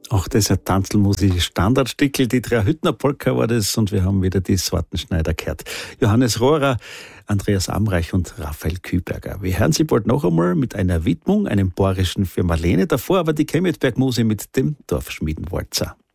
Auch das ist ein Tanzelmusik Standardstickel. Die Drei Hüttner Polka war das und wir haben wieder die Sortenschneider gehört. Johannes Rohrer, Andreas Amreich und Raphael Kühlberger. Wir hören Sie bald noch einmal mit einer Widmung, einem Bayerischen für Marlene. Davor aber die Kemmetberg-Muse mit dem Dorfschmiedenwalzer.